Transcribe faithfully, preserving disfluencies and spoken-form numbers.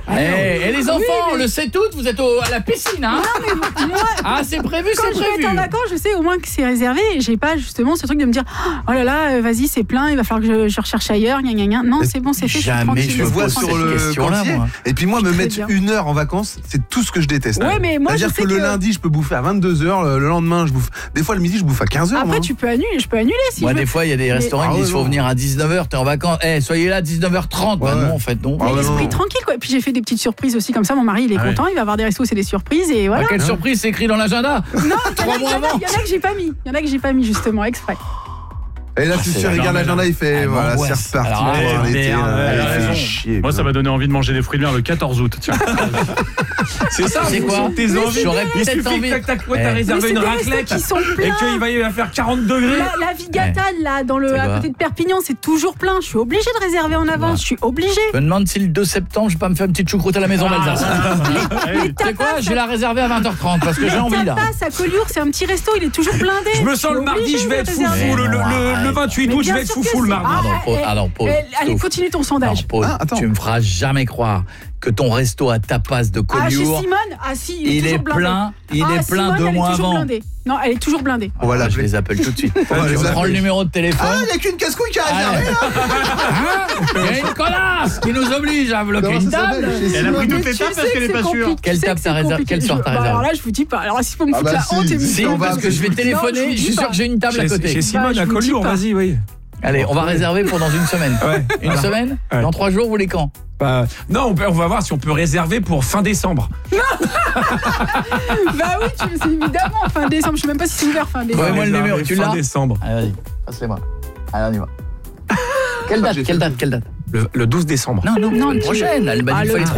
Et, et les enfants, oui, mais... le sept août, vous êtes au, à la piscine, hein? Non, mais moi, ah, c'est prévu, c'est prévu. Quand je vais être en vacances, je sais au moins que c'est réservé. Et j'ai pas justement ce truc de me dire oh là là, vas-y, c'est plein, il va falloir que je, je recherche ailleurs. Gna, gna, gna. Non, c'est bon, c'est fait. Jamais je, je vois sur le quantier. Et puis moi, me mettre bien. une heure en vacances, c'est tout ce que je déteste. Ouais, mais moi, c'est-à-dire je sais que, que le que... lundi, je peux bouffer à vingt-deux heures, le lendemain, je bouffe. Des fois, le midi, je bouffe à quinze heures. Après, moi. tu peux annuler, je peux annuler si Moi, je veux. des fois, il y a des mais... restaurants ah, qui disent ouais, faut venir à dix-neuf heures, t'es en vacances. Eh, hey, soyez là à dix-neuf heures trente. Ouais, bah, non, en fait, non. Mais ah, l'esprit non. tranquille, quoi. Et puis j'ai fait des petites surprises aussi, comme ça, mon mari, il est ah, content, ouais. il va avoir des restos, c'est des surprises, et voilà. Ah, quelle surprise, c'est écrit dans l'agenda? Non, il y en a que j'ai pas mis. Il y en a que j'ai pas mis, justement, exprès. Et là, tu sais, regarde l'agenda, il fait, voilà, c'est reparti. Moi, ça m'a donné envie de manger des fruits de mer le quatorze août. Tiens. C'est ça, c'est quoi? Tes envies. J'aurais peut-être envie. T'as réservé une raclette et qu'il va faire quarante degrés. La Vigatane, là, dans le à côté de Perpignan, c'est toujours plein. Je suis obligée de réserver en avance. Je suis obligée. Je me demande si le deux septembre, je vais pas me faire une petite choucroute à la maison d'Alsace. C'est quoi? Je vais la réserver à vingt heures trente parce que j'ai envie là. Les tapas à Collioure, c'est un petit resto, il est toujours blindé. Je me sens le mardi, je vais être foufou. Le vingt-huit août, je vais être foufou le mardi. Alors, pause. Allez, continue ton sondage. Tu me feras jamais croire que ton resto à tapas de Collioure. Ah, chez Simone, ah si, il est, il toujours est blindé. plein, il ah, est plein Simone, deux mois avant. Blindée. Non, elle est toujours blindée. On va là, je les appelle tout de suite. Je prends le numéro de téléphone. Ah, il n'y a qu'une casse-couille qui a réservé. Il y a une connasse qui nous oblige à bloquer une table. Elle a pris toutes les tables parce qu'elle n'est pas sûre. Quelle table t'as réservé? Quelle sorte t'as réservé? Alors là, je vous dis pas. Alors si vous me foutez la honte, si, parce que je vais téléphoner, je suis sûr que j'ai une table à côté. Chez Simone à Collioure, vas-y, oui. Allez, on va réserver pour dans une semaine. Ouais, une voilà. semaine ouais. Dans trois jours, vous voulez quand? Bah, non, on, peut, on va voir si on peut réserver pour fin décembre. Non. Bah oui, tu, c'est évidemment fin décembre. Je sais même pas si c'est ouvert fin décembre. Ouais, moi le numéro, tu l'as? Fin décembre. Allez, vas-y, passe-les-moi. Allez, on y va. Quelle date? Quelle date? Quelle date? Le, le douze décembre. Non, non, non, la prochaine. Elle m'a dit qu'il fallait